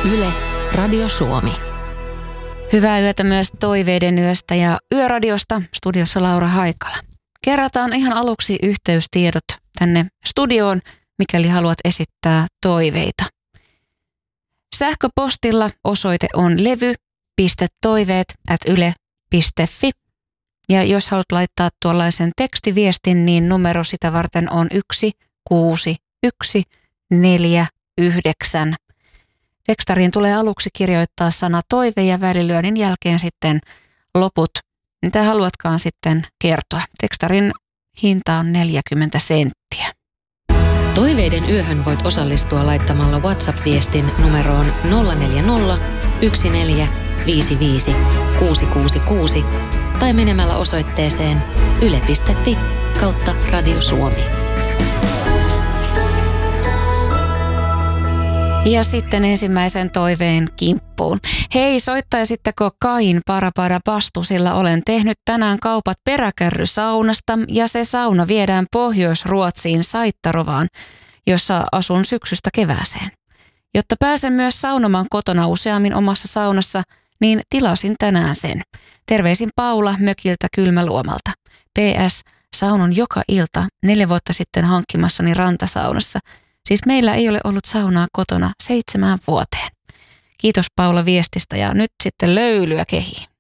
Yle, Radio Suomi. Hyvää yötä myös Toiveiden yöstä ja Yöradiosta, studiossa Laura Haikala. Kerrataan ihan aluksi yhteystiedot tänne studioon, mikäli haluat esittää toiveita. Sähköpostilla osoite on levy.toiveet@yle.fi. Ja jos haluat laittaa tuollaisen tekstiviestin, niin numero sitä varten on 16149. Tekstariin tulee aluksi kirjoittaa sana toive ja välilyönnin jälkeen sitten loput, mitä haluatkaan sitten kertoa. Tekstarin hinta on 40 senttiä. Toiveiden yöhön voit osallistua laittamalla WhatsApp-viestin numeroon 040 1455 666 tai menemällä osoitteeseen yle.fi/Radio Suomi. Ja sitten ensimmäisen toiveen kimppuun. Hei, soittaisitteko Kain Parapada Bastu, sillä olen tehnyt tänään kaupat peräkärrysaunasta ja se sauna viedään Pohjois-Ruotsiin Saittarovaan, jossa asun syksystä kevääseen. Jotta pääsen myös saunomaan kotona useammin omassa saunassa, niin tilasin tänään sen. Terveisin Paula mökiltä Kylmäluomalta. PS, saunon joka ilta 4 vuotta sitten hankkimassani rantasaunassa. Siis meillä ei ole ollut saunaa kotona 7 vuoteen. Kiitos Paula viestistä ja nyt sitten löylyä kehiin.